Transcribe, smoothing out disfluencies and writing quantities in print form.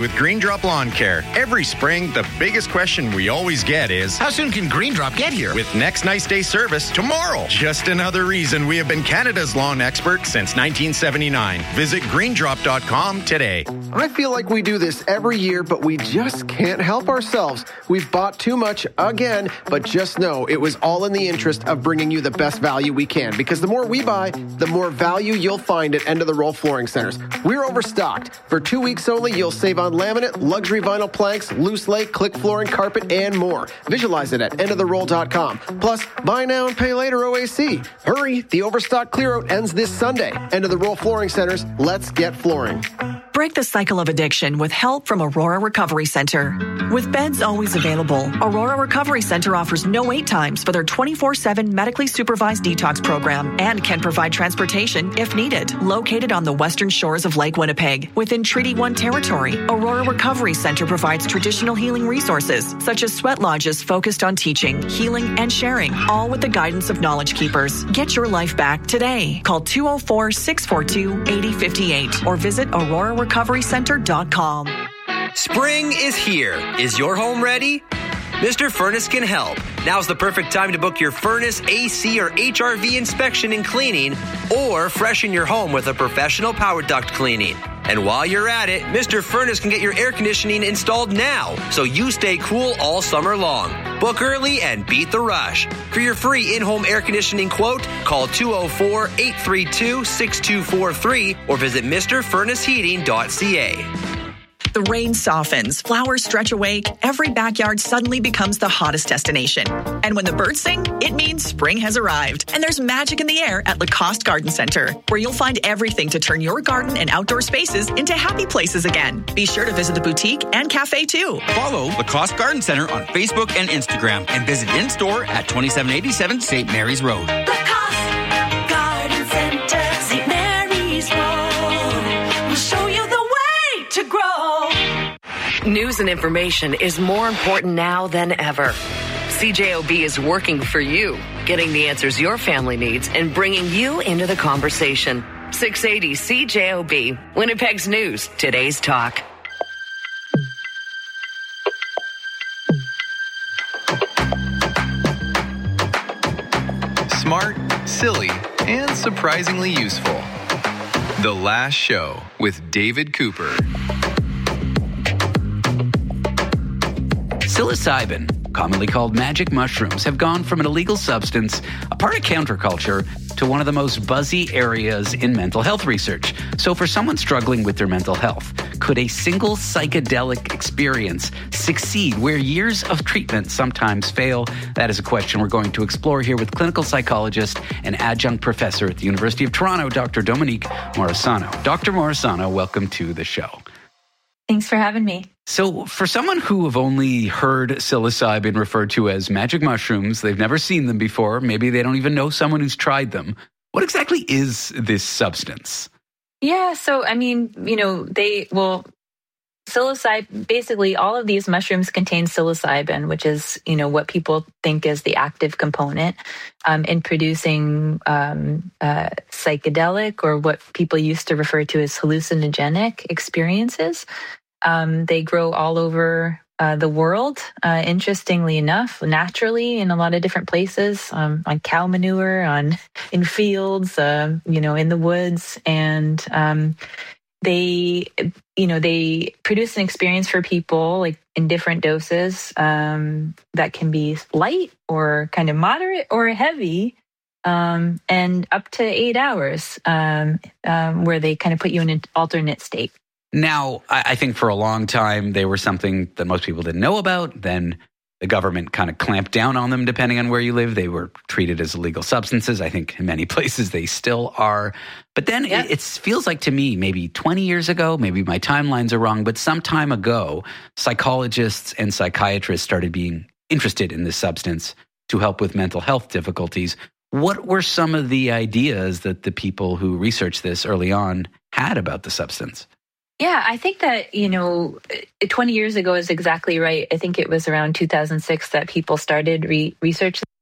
with Green Drop Lawn Care. Every spring, the biggest question we always get is, how soon can Green Drop get here? With next nice day service tomorrow. Just another reason we have been Canada's lawn expert since 1979. Visit greendrop.com today. I feel like we do this every year, but we just can't help ourselves. We've bought too much again, but just know it was all in the interest of bringing you the best value we can, because the more we buy, the more value you'll find at End of the Roll Flooring Centers. We're overstocked. For 2 weeks only, you'll save on laminate, luxury vinyl planks, loose lay, click flooring, carpet, and more. Visualize it at endoftheroll.com. Plus, buy now and pay later OAC. Hurry, the overstock clear-out ends this Sunday. End of the Roll Flooring Centers, let's get flooring. Break the cycle of addiction with help from Aurora Recovery Center. With beds always available, Aurora Recovery Center offers no wait times for their 24/7 medically supervised detox program and can provide transportation if needed. Located on the western shores of Lake Winnipeg, within Treaty 1 territory, Aurora Recovery Center provides traditional healing resources such as sweat lodges focused on teaching, healing, and sharing, all with the guidance of Knowledge Keepers. Get your life back today. Call 204-642-8058 or visit aurorarecoverycenter.com. Spring is here. Is your home ready? Mr. Furnace can help. Now's the perfect time to book your furnace, AC, or HRV inspection and cleaning, or freshen your home with a professional power duct cleaning. And while you're at it, Mr. Furnace can get your air conditioning installed now, so you stay cool all summer long. Book early and beat the rush. For your free in-home air conditioning quote, call 204-832-6243 or visit MrFurnaceHeating.ca. The rain softens, flowers stretch awake, every backyard suddenly becomes the hottest destination. And when the birds sing, it means spring has arrived. And there's magic in the air at Lacoste Garden Center, where you'll find everything to turn your garden and outdoor spaces into happy places again. Be sure to visit the boutique and cafe too. Follow Lacoste Garden Center on Facebook and Instagram and visit in-store at 2787 St. Mary's Road. Lacoste Garden Center, St. Mary's Road. We'll show you the way to grow. News and information is more important now than ever. CJOB is working for you, getting the answers your family needs and bringing you into the conversation. 680 CJOB, Winnipeg's news, today's talk. Smart, silly, and surprisingly useful. The Last Show with David Cooper. Psilocybin, commonly called magic mushrooms, have gone from an illegal substance, a part of counterculture, to one of the most buzzy areas in mental health research. So for someone struggling with their mental health, could a single psychedelic experience succeed where years of treatment sometimes fail? That is a question we're going to explore here with clinical psychologist and adjunct professor at the University of Toronto, Dr. Dominique Morisano. Dr. Morisano, welcome to the show. Thanks for having me. So for someone who have only heard psilocybin referred to as magic mushrooms, they've never seen them before, maybe they don't even know someone who's tried them, what exactly is this substance? Yeah, so psilocybin, basically all of these mushrooms contain psilocybin, which is, what people think is the active component in producing psychedelic, or what people used to refer to as hallucinogenic experiences. They grow all over the world, interestingly enough, naturally in a lot of different places, on cow manure, in fields, in the woods, and they produce an experience for people like in different doses that can be light or kind of moderate or heavy, and up to 8 hours, where they kind of put you in an alternate state. Now, I think for a long time, they were something that most people didn't know about. Then the government kind of clamped down on them depending on where you live. They were treated as illegal substances. I think in many places they still are. But then it feels like to me, maybe 20 years ago, maybe my timelines are wrong, but some time ago, psychologists and psychiatrists started being interested in this substance to help with mental health difficulties. What were some of the ideas that the people who researched this early on had about the substance? Yeah, I think that, 20 years ago is exactly right. I think it was around 2006 that people started researching